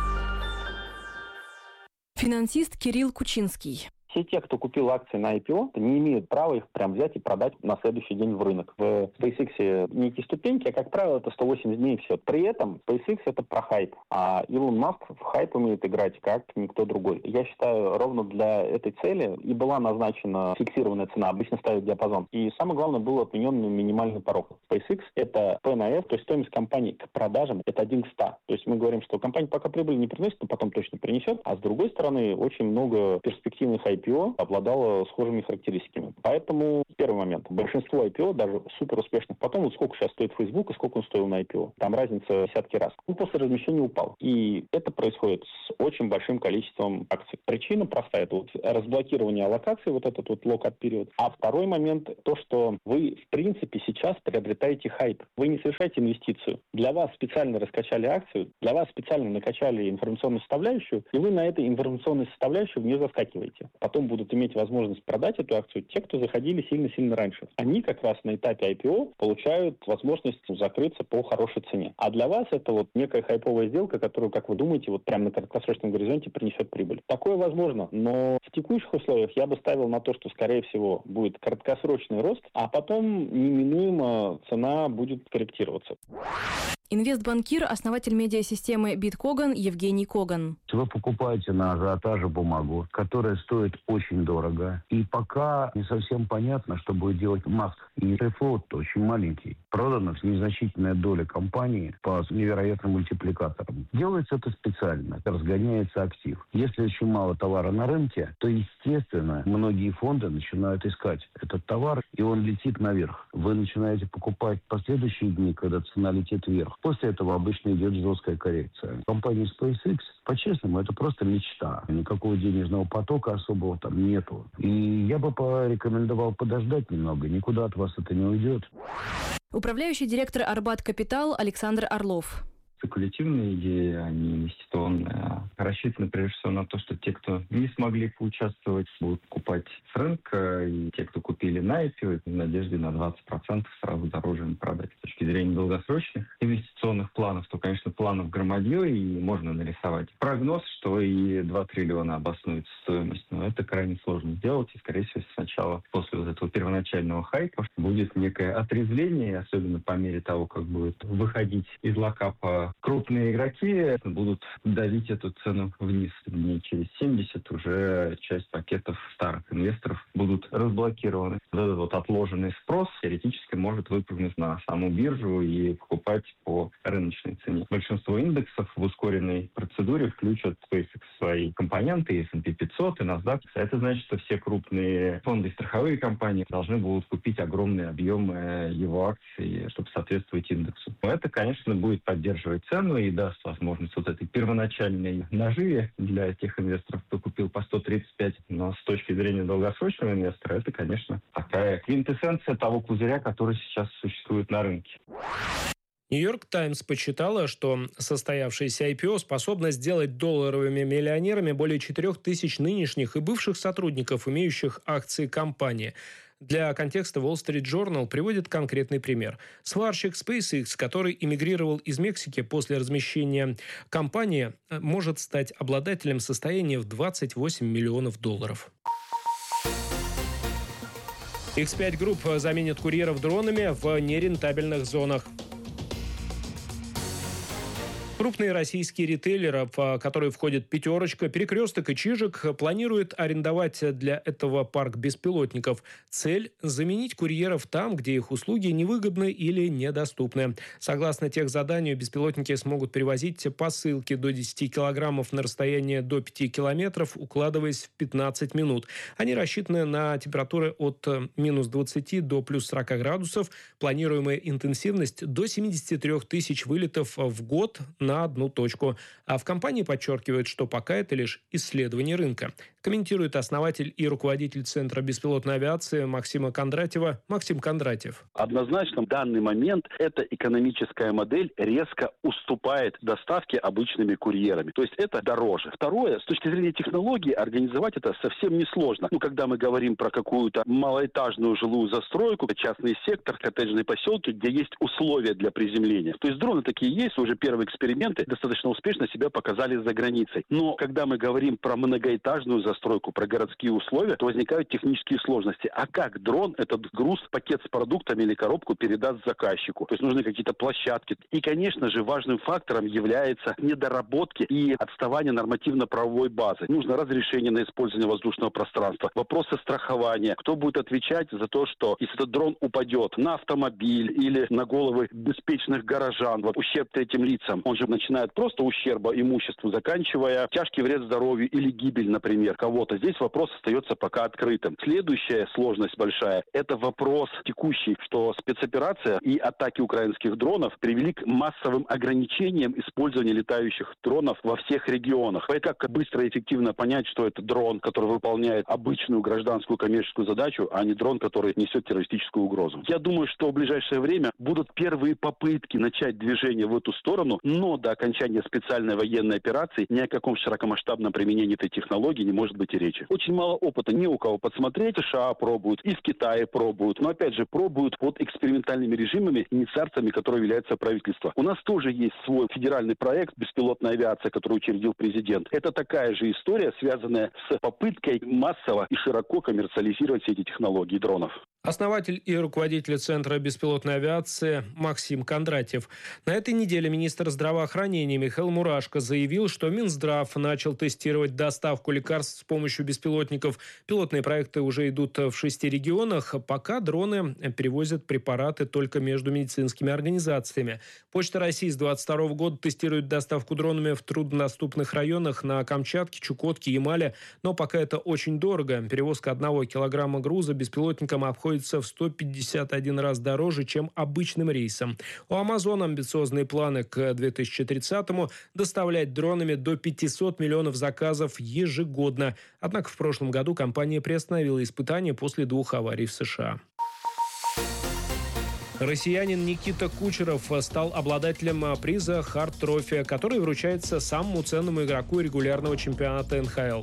Финансист Кирилл Кучинский. Все те, кто купил акции на IPO, не имеют права их прям взять и продать на следующий день в рынок. В SpaceX некие ступеньки, а, как правило, это 180 дней и все. При этом SpaceX — это про хайп, а Илон Маск в хайп умеет играть как никто другой. Я считаю, ровно для этой цели и была назначена фиксированная цена, обычно ставят диапазон. И самое главное, был отменен минимальный порог. SpaceX — это P на F, то есть стоимость компании к продажам — это 1 к 100. То есть мы говорим, что компания пока прибыль не приносит, но потом точно принесет, а с другой стороны, очень много перспективных IPO обладало схожими характеристиками. Поэтому первый момент. Большинство IPO, даже супер успешных, потом вот сколько сейчас стоит Facebook и сколько он стоил на IPO. Там разница десятки раз. Он после размещения упал. И это происходит с очень большим количеством акций. Причина простая. Это вот разблокирование аллокаций, вот этот вот локап период. А второй момент, то, что вы в принципе сейчас приобретаете хайп. Вы не совершаете инвестицию. Для вас специально раскачали акцию, для вас специально накачали информационную составляющую, и вы на этой информационной составляющей в нее заскакиваете. Потом будут иметь возможность продать эту акцию те, кто заходили сильно-сильно раньше. Они как раз на этапе IPO получают возможность закрыться по хорошей цене. А для вас это вот некая хайповая сделка, которую, как вы думаете, вот прямо на краткосрочном горизонте принесет прибыль. Такое возможно, но в текущих условиях я бы ставил на то, что, скорее всего, будет краткосрочный рост, а потом неминуемо цена будет корректироваться. Инвестбанкир, основатель медиасистемы Биткоган Евгений Коган. Вы покупаете на ажиотаже бумагу, которая стоит очень дорого. И пока не совсем понятно, что будет делать Маск. И флот очень маленький. Продана незначительная доля компании по невероятным мультипликаторам. Делается это специально. Разгоняется актив. Если очень мало товара на рынке, то, естественно, многие фонды начинают искать этот товар, и он летит наверх. Вы начинаете покупать в последующие дни, когда цена летит вверх. После этого обычно идет жесткая коррекция. Компания SpaceX, по-честному, это просто мечта. Никакого денежного потока особого там нету. И я бы порекомендовал подождать немного. Никуда от вас это не уйдет. Управляющий директор Арбат Капитал Александр Орлов. Спекулятивные идеи, они инвестиционные, рассчитаны прежде всего на то, что те, кто не смогли поучаствовать, будут покупать с рынка, и те, кто купили на IPO, в надежде на 20% сразу дороже им продать. С точки зрения долгосрочных инвестиционных планов, то, конечно, планов громадье, и можно нарисовать прогноз, что и 2 триллиона обоснуется стоимость, но это крайне сложно сделать, и, скорее всего, сначала, после вот этого первоначального хайпа, будет некое отрезвление, особенно по мере того, как будет выходить из локапа крупные игроки, будут давить эту цену вниз. Дней через 70 уже часть пакетов старых инвесторов будут разблокированы. Этот вот отложенный спрос теоретически может выпрыгнуть на саму биржу и покупать по рыночной цене. Большинство индексов в ускоренной процедуре включат SpaceX свои компоненты, и S&P 500, и NASDAQ. Это значит, что все крупные фонды и страховые компании должны будут купить огромные объемы его акций, чтобы соответствовать индексу. Это, конечно, будет поддерживать цену и даст возможность вот этой первоначальной наживе для тех инвесторов, кто купил по 135. Но с точки зрения долгосрочного инвестора, это, конечно, такая квинтэссенция того пузыря, который сейчас существует на рынке. Нью-Йорк Таймс подсчитала, что состоявшееся IPO способно сделать долларовыми миллионерами более 4000 нынешних и бывших сотрудников, имеющих акции компании. Для контекста Wall Street Journal приводит конкретный пример. Сварщик SpaceX, который эмигрировал из Мексики после размещения компании, может стать обладателем состояния в $28 миллионов. X5 Group заменит курьеров дронами в нерентабельных зонах. Крупные российские ритейлеры, в которые входят «Пятерочка», «Перекресток» и «Чижик», планируют арендовать для этого парк беспилотников. Цель – заменить курьеров там, где их услуги невыгодны или недоступны. Согласно техзаданию, беспилотники смогут перевозить посылки до 10 килограммов на расстояние до 5 километров, укладываясь в 15 минут. Они рассчитаны на температуры от минус 20 до плюс 40 градусов. Планируемая интенсивность до 73 тысяч вылетов в год на одну точку. А в компании подчеркивают, что пока это лишь исследование рынка. Комментирует основатель и руководитель Центра беспилотной авиации Максима Кондратьева Максим Кондратьев. Однозначно, в данный момент эта экономическая модель резко уступает доставке обычными курьерами. То есть это дороже. Второе, с точки зрения технологии, организовать это совсем несложно. Когда мы говорим про какую-то малоэтажную жилую застройку, частный сектор, коттеджные поселки, где есть условия для приземления. То есть дроны такие есть, уже первые эксперименты достаточно успешно себя показали за границей. Но когда мы говорим про многоэтажную застройку, про городские условия, то возникают технические сложности. А как дрон этот груз, пакет с продуктами или коробку передаст заказчику? То есть нужны какие-то площадки. И, конечно же, важным фактором является недоработки и отставание нормативно-правовой базы. Нужно разрешение на использование воздушного пространства, вопросы страхования. Кто будет отвечать за то, что если этот дрон упадет на автомобиль или на головы беспечных горожан, ущерб третьим лицам, он же начинает просто ущерба имуществу, заканчивая тяжкий вред здоровью или гибель, например, кого-то. Здесь вопрос остается пока открытым. Следующая сложность большая – это вопрос текущий, что спецоперация и атаки украинских дронов привели к массовым ограничениям использования летающих дронов во всех регионах. И как быстро и эффективно понять, что это дрон, который выполняет обычную гражданскую коммерческую задачу, а не дрон, который несет террористическую угрозу. Я думаю, что в ближайшее время будут первые попытки начать движение в эту сторону, но до окончания специальной военной операции ни о каком широкомасштабном применении этой технологии не может быть и речи. Очень мало опыта, не у кого подсмотреть. США пробуют, и в Китае пробуют, но опять же пробуют под экспериментальными режимами, инициациями, которые являются правительство. У нас тоже есть свой федеральный проект «Беспилотная авиация», который учредил президент. Это такая же история, связанная с попыткой массово и широко коммерциализировать все эти технологии дронов. Основатель и руководитель Центра беспилотной авиации Максим Кондратьев. На этой неделе министр здравоохранения Михаил Мурашко заявил, что Минздрав начал тестировать доставку лекарств с помощью беспилотников. Пилотные проекты уже идут в 6 регионах. Пока дроны перевозят препараты только между медицинскими организациями. Почта России с 2022 года тестирует доставку дронами в труднодоступных районах на Камчатке, Чукотке, Ямале. Но пока это очень дорого. Перевозка 1 килограмма груза беспилотником обходится в 151 раз дороже, чем обычным рейсом. У Амазона амбициозные планы к 2030-му доставлять дронами до 500 миллионов заказов ежегодно. Однако в прошлом году компания приостановила испытания после 2 аварий в США. Россиянин Никита Кучеров стал обладателем приза «Харт Трофи», который вручается самому ценному игроку регулярного чемпионата НХЛ.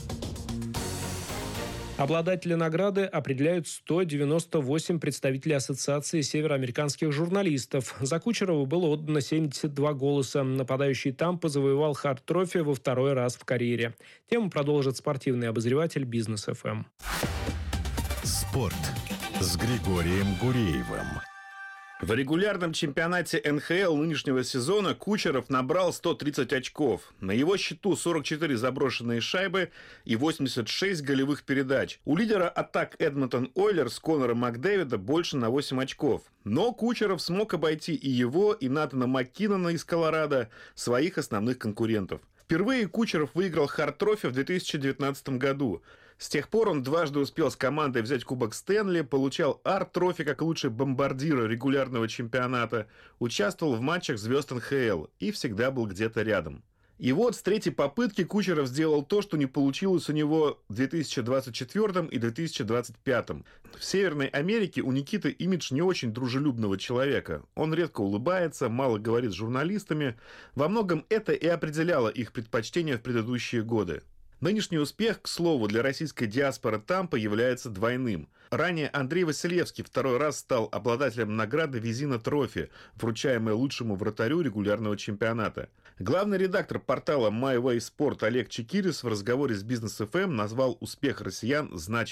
Обладатели награды определяют 198 представителей Ассоциации североамериканских журналистов. За Кучерова было отдано 72 голоса. Нападающий Тампа завоевал Харт Трофи во 2-й раз в карьере. Тему продолжит спортивный обозреватель Бизнес ФМ. Спорт с Григорием Гуреевым. В регулярном чемпионате НХЛ нынешнего сезона Кучеров набрал 130 очков. На его счету 44 заброшенные шайбы и 86 голевых передач. У лидера атак Эдмонтон Ойлерс Конора Макдэвида больше на 8 очков. Но Кучеров смог обойти и его, и Натана Маккинона из Колорадо, своих основных конкурентов. Впервые Кучеров выиграл Харт Трофи в 2019 году. С тех пор он дважды успел с командой взять Кубок Стэнли, получал Арт-трофи как лучший бомбардир регулярного чемпионата, участвовал в матчах звезд НХЛ и всегда был где-то рядом. И вот с 3-й попытки Кучеров сделал то, что не получилось у него в 2024 и 2025. В Северной Америке у Никиты имидж не очень дружелюбного человека. Он редко улыбается, мало говорит с журналистами. Во многом это и определяло их предпочтения в предыдущие годы. Нынешний успех, к слову, для российской диаспоры Тампа является двойным. Ранее Андрей Василевский 2-й раз стал обладателем награды Визина Трофи, вручаемой лучшему вратарю регулярного чемпионата. Главный редактор портала My Way Sport Олег Чекирис в разговоре с Бизнес ФМ назвал успех россиян значимым.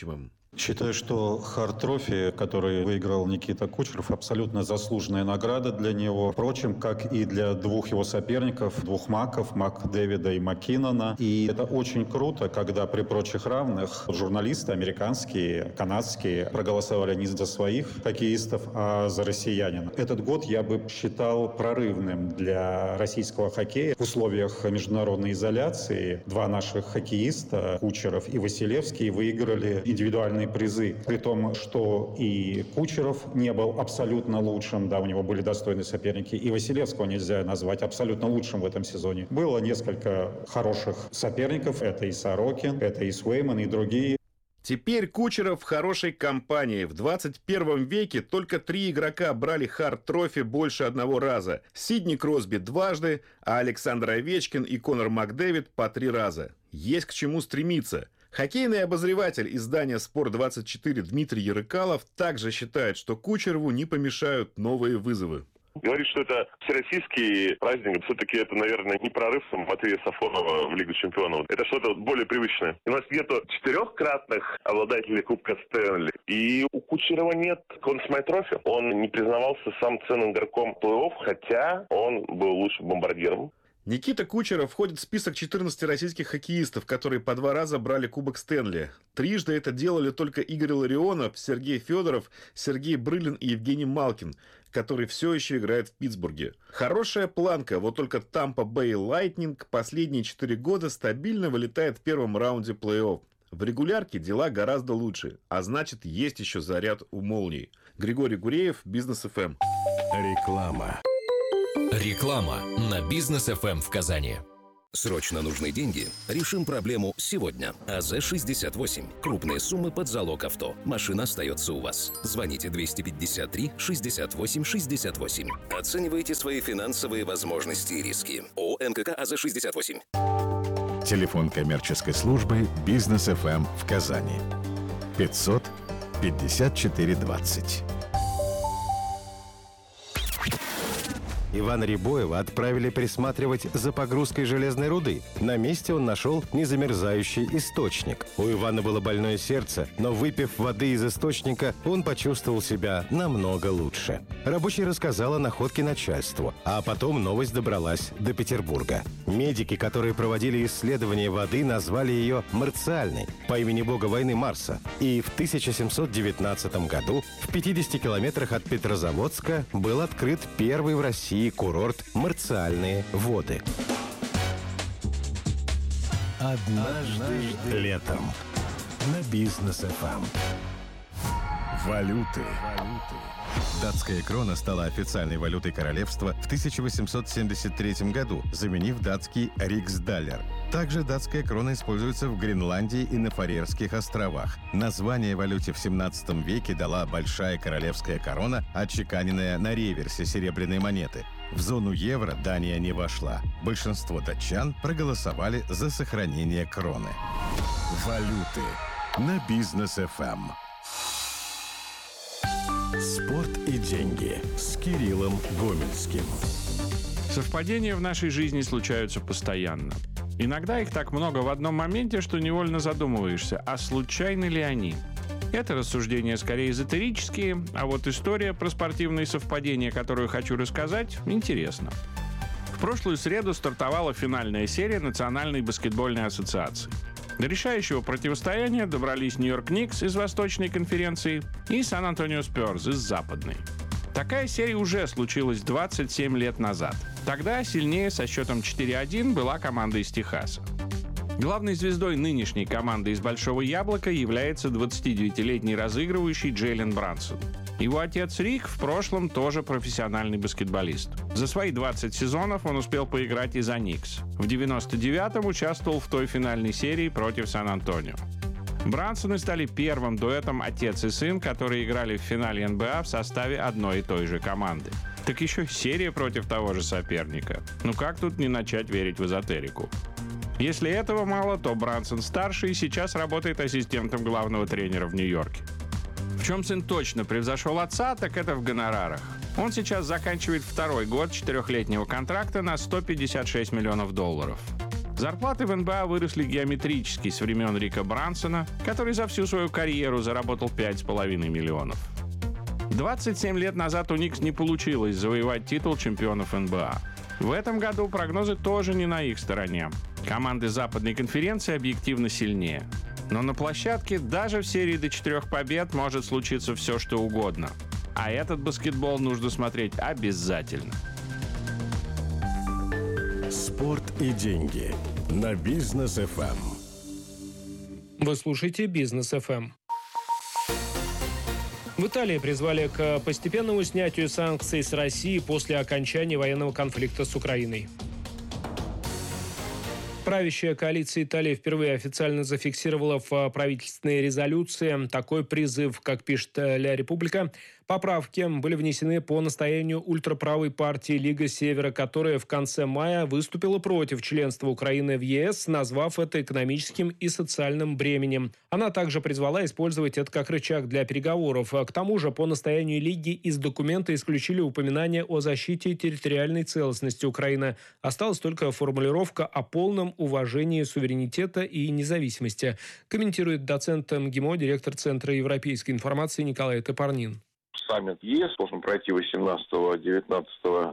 Считаю, что Хард-трофи, который выиграл Никита Кучеров, абсолютно заслуженная награда для него. Впрочем, как и для двух его соперников, двух маков, Макдэвида и Маккинона. И это очень круто, когда при прочих равных журналисты американские, канадские проголосовали не за своих хоккеистов, а за россиянина. Этот год я бы считал прорывным для российского хоккея. В условиях международной изоляции два наших хоккеиста, Кучеров и Василевский, выиграли индивидуальные призы. При том, что и Кучеров не был абсолютно лучшим, да, у него были достойные соперники, и Василевского нельзя назвать абсолютно лучшим в этом сезоне. Было несколько хороших соперников, это и Сорокин, это и Свейман, и другие. Теперь Кучеров в хорошей компании. В 21 веке только 3 игрока брали Хард-трофи больше одного раза. Сидни Кросби дважды, а Александр Овечкин и Конор Макдэвид по 3 раза. Есть к чему стремиться. Хоккейный обозреватель издания «Спорт-24» Дмитрий Ярыкалов также считает, что Кучерову не помешают новые вызовы. Говорит, что это всероссийский праздник. Все-таки это, наверное, не прорыв Матвея Сафонова в Лигу чемпионов. Это что-то более привычное. У нас нету 4-кратных обладателей Кубка Стэнли. И у Кучерова нет Conn Smythe Trophy. Он не признавался сам ценным игроком плей-офф, хотя он был лучшим бомбардиром. Никита Кучеров входит в список 14 российских хоккеистов, которые по 2 раза брали Кубок Стэнли. Трижды это делали только Игорь Ларионов, Сергей Федоров, Сергей Брылин и Евгений Малкин, который все еще играет в Питтсбурге. Хорошая планка, вот только Tampa Bay Lightning последние 4 года стабильно вылетает в первом раунде плей-офф. В регулярке дела гораздо лучше, а значит, есть еще заряд у молний. Григорий Гуреев, Бизнес ФМ. Реклама. Реклама на Бизнес ФМ в Казани. Срочно нужны деньги? Решим проблему сегодня. АЗ-68. Крупные суммы под залог авто. Машина остается у вас. Звоните 253-68-68. Оценивайте свои финансовые возможности и риски. ООО НКК АЗ-68. Телефон коммерческой службы «Бизнес ФМ» в Казани. 500 54 20. Ивана Рябоева отправили присматривать за погрузкой железной руды. На месте он нашел незамерзающий источник. У Ивана было больное сердце, но выпив воды из источника, он почувствовал себя намного лучше. Рабочий рассказал о находке начальству, а потом новость добралась до Петербурга. Медики, которые проводили исследование воды, назвали ее марциальной, по имени бога войны Марса. И в 1719 году в 50 километрах от Петрозаводска был открыт первый в России курорт «Марциальные воды». Однажды летом на Бизнес ФМ. Валюты. Датская крона стала официальной валютой королевства в 1873 году, заменив датский риксдаллер. Также датская крона используется в Гренландии и на Фарерских островах. Название валюте в 17 веке дала большая королевская корона, отчеканенная на реверсе серебряной монеты. В зону евро Дания не вошла. Большинство датчан проголосовали за сохранение кроны. Валюты на Бизнес ФМ. Спорт и деньги с Кириллом Гомельским. Совпадения в нашей жизни случаются постоянно. Иногда их так много в одном моменте, что невольно задумываешься, а случайны ли они? Это рассуждения скорее эзотерические, а вот история про спортивные совпадения, которую хочу рассказать, интересна. В прошлую среду стартовала финальная серия Национальной баскетбольной ассоциации. До решающего противостояния добрались Нью-Йорк Никс из Восточной конференции и Сан-Антонио Спёрс из Западной. Такая серия уже случилась 27 лет назад. Тогда сильнее со счетом 4-1 была команда из Техаса. Главной звездой нынешней команды из Большого Яблока является 29-летний разыгрывающий Джейлен Брансон. Его отец Рик в прошлом тоже профессиональный баскетболист. За свои 20 сезонов он успел поиграть и за Никс. В 99-м участвовал в той финальной серии против Сан-Антонио. Брансоны стали первым дуэтом отец и сын, которые играли в финале НБА в составе одной и той же команды. Так еще серия против того же соперника. Ну как тут не начать верить в эзотерику? Если этого мало, то Брансон-старший сейчас работает ассистентом главного тренера в Нью-Йорке. В чем сын точно превзошел отца, так это в гонорарах. Он сейчас заканчивает второй год 4-летнего контракта на $156 миллионов. Зарплаты в НБА выросли геометрически с времен Рика Брансона, который за всю свою карьеру заработал 5,5 миллионов. 27 лет назад у Никс не получилось завоевать титул чемпионов НБА. В этом году прогнозы тоже не на их стороне. Команды Западной конференции объективно сильнее. Но на площадке даже в серии до 4 побед может случиться все, что угодно. А этот баскетбол нужно смотреть обязательно. Спорт и деньги на Бизнес ФМ. Вы слушаете Бизнес ФМ. В Италии призвали к постепенному снятию санкций с России после окончания военного конфликта с Украиной. Правящая коалиция Италии впервые официально зафиксировала в правительственной резолюции такой призыв, как пишет «Ля Република». Поправки были внесены по настоянию ультраправой партии «Лига Севера», которая в конце мая выступила против членства Украины в ЕС, назвав это экономическим и социальным бременем. Она также призвала использовать это как рычаг для переговоров. К тому же, по настоянию Лиги из документа исключили упоминание о защите территориальной целостности Украины. Осталась только формулировка о полном уважении суверенитета и независимости, комментирует доцент МГИМО, директор Центра европейской информации Николай Топорнин. Саммит ЕС должен пройти 18-19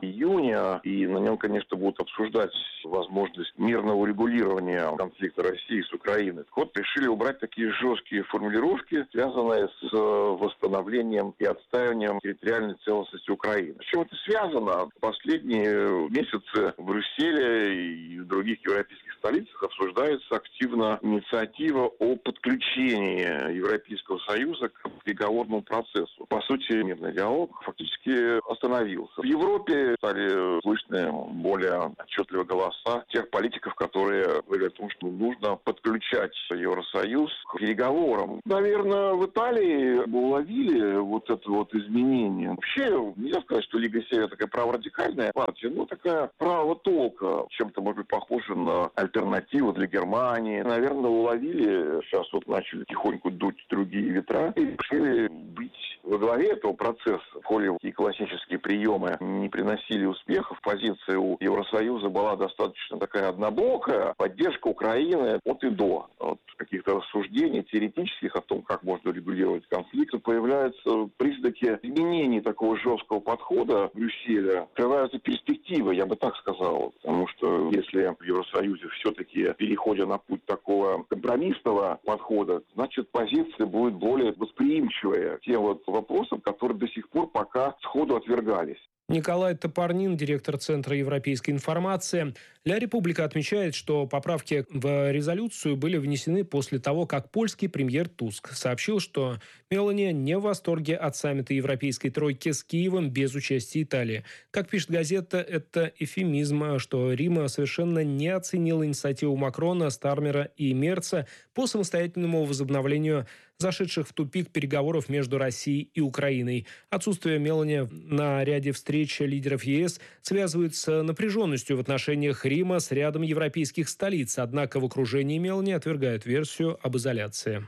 июня, и на нем, конечно, будут обсуждать возможность мирного регулирования конфликта России с Украиной. Вот решили убрать такие жесткие формулировки, связанные с восстановлением и отстаиванием территориальной целостности Украины. С чем это связано? В последние месяцы в Брюсселе и в других европейских столицах обсуждается активно инициатива о подключении Европейского Союза к переговорному процессу. По сути, мирный диалог фактически остановился. В Европе стали слышны более отчетливые голоса тех политиков, которые говорят о том, что нужно подключать Евросоюз к переговорам. Наверное, в Италии уловили вот это вот изменение. Вообще, нельзя сказать, что Лига Севера такая праворадикальная партия, но такая правого толка, чем-то, может быть, похожа на альтернативу для Германии. Наверное, уловили, сейчас вот начали тихонько дуть другие ветра и решили быть во главе этого процесса. В холле и классические приемы не приносили успехов. Позиция у Евросоюза была достаточно такая однобокая. Поддержка Украины от и до. От каких-то рассуждений теоретических о том, как можно регулировать конфликт, появляются признаки изменений такого жесткого подхода Брюсселя. Открываются перспективы, я бы так сказал. Потому что если в Евросоюзе все-таки переходя на путь такого компромиссного подхода, значит позиция будет более восприимчивая к тем вот вопросам, которые до сих пор пока сходу отвергались. Николай Топорнин, директор Центра европейской информации. «Ля Република» отмечает, что поправки в резолюцию были внесены после того, как польский премьер Туск сообщил, что Мелани не в восторге от саммита Европейской тройки с Киевом без участия Италии. Как пишет газета, это эвфемизм, что Рим совершенно не оценил инициативу Макрона, Стармера и Мерца по самостоятельному возобновлению зашедших в тупик переговоров между Россией и Украиной. Отсутствие Мелани на ряде встреч лидеров ЕС связывают с напряженностью в отношениях Рима с рядом европейских столиц. Однако в окружении Мелани отвергают версию об изоляции.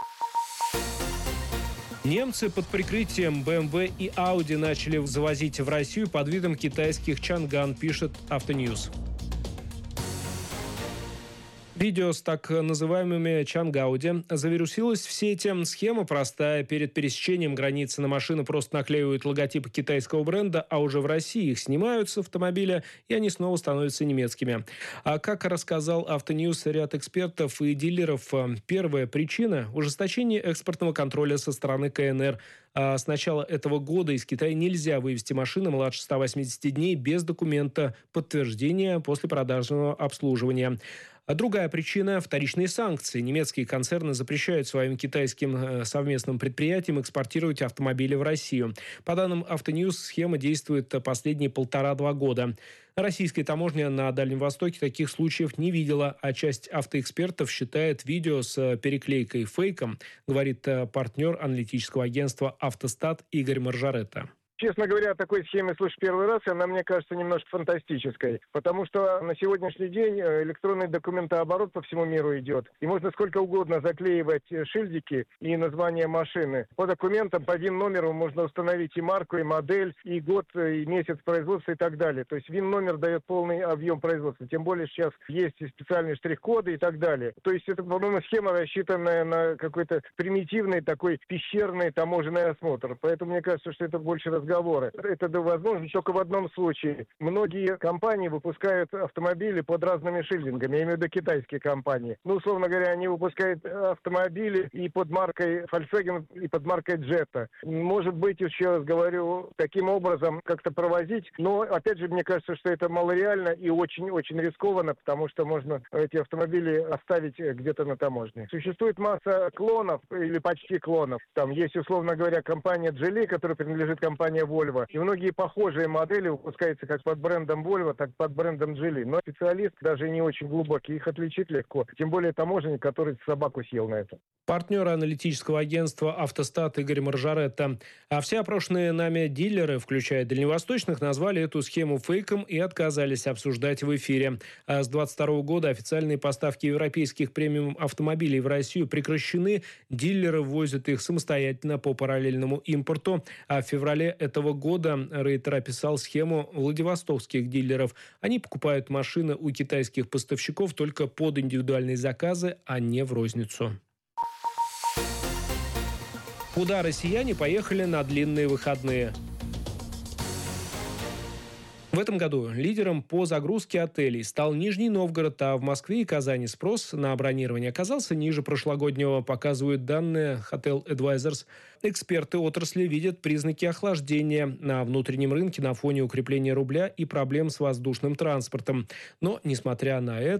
Немцы под прикрытием BMW и Audi начали завозить в Россию под видом китайских Чанган, пишет Автоньюз. Видео с так называемыми Чангауди завирусилось в сети. Схема простая. Перед пересечением границы на машины просто наклеивают логотипы китайского бренда, а уже в России их снимают с автомобиля, и они снова становятся немецкими. А как рассказал Автоньюз ряд экспертов и дилеров, первая причина – ужесточение экспортного контроля со стороны КНР. А с начала этого года из Китая нельзя вывезти машины младше 180 дней без документа подтверждения после продажного обслуживания. А другая причина – вторичные санкции. Немецкие концерны запрещают своим китайским совместным предприятиям экспортировать автомобили в Россию. По данным Автоньюз, схема действует последние 1,5-2 года. Российская таможня на Дальнем Востоке таких случаев не видела, а часть автоэкспертов считает видео с переклейкой фейком, говорит партнер аналитического агентства «Автостат» Игорь Маржаретта. Честно говоря, о такой схеме слышу первый раз, и она, мне кажется, немножко фантастической. Потому что на сегодняшний день электронный документооборот по всему миру идет. И можно сколько угодно заклеивать шильдики и название машины. По документам, по ВИН-номеру можно установить и марку, и модель, и год, и месяц производства и так далее. То есть ВИН-номер дает полный объем производства. Тем более сейчас есть и специальные штрих-коды и так далее. То есть это, по-моему, схема, рассчитанная на какой-то примитивный такой пещерный таможенный осмотр. Поэтому мне кажется, что это больше разговоры. Это возможно только в одном случае. Многие компании выпускают автомобили под разными шильдингами. Я имею в виду китайские компании. Ну, условно говоря, они выпускают автомобили и под маркой Volkswagen, и под маркой Jetta. Может быть, еще раз говорю, таким образом как-то провозить. Но, опять же, мне кажется, что это малореально и очень-очень рискованно, потому что можно эти автомобили оставить где-то на таможне. Существует масса клонов или почти клонов. Там есть, условно говоря, компания Geely, которая принадлежит компании Volvo. И многие похожие модели выпускаются как под брендом Volvo, так и под брендом Geely. Но специалист даже не очень глубокий, их отличить легко. Тем более таможенник, который собаку съел на это. Партнер аналитического агентства «Автостат» Игорь Маржаретта. А все опрошенные нами дилеры, включая дальневосточных, назвали эту схему фейком и отказались обсуждать в эфире. А с 2022 года официальные поставки европейских премиум-автомобилей в Россию прекращены. Дилеры ввозят их самостоятельно по параллельному импорту. А в феврале этого года Рейтер описал схему владивостокских дилеров. Они покупают машины у китайских поставщиков только под индивидуальные заказы, а не в розницу. Куда россияне поехали на длинные выходные? В этом году лидером по загрузке отелей стал Нижний Новгород, а в Москве и Казани спрос на бронирование оказался ниже прошлогоднего, показывают данные Hotel Advisors. Эксперты отрасли видят признаки охлаждения на внутреннем рынке на фоне укрепления рубля и проблем с воздушным транспортом. Но, несмотря на это,